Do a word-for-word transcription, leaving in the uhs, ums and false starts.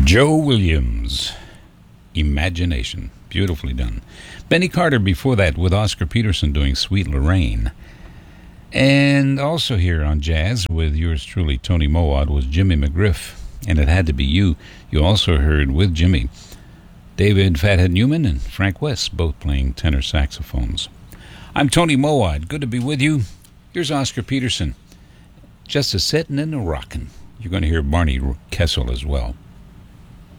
Joe Williams, Imagination. Beautifully done. Benny Carter before that with Oscar Peterson doing Sweet Lorraine. And also here on Jazz with yours truly, Tony Mowat, was Jimmy McGriff, and It Had to Be You. You also heard with Jimmy, David Fathead Newman and Frank West, both playing tenor saxophones. I'm Tony Mowat. Good to be with you. Here's Oscar Peterson. Just a Settin' and a Rockin'. You're going to hear Barney Kessel as well.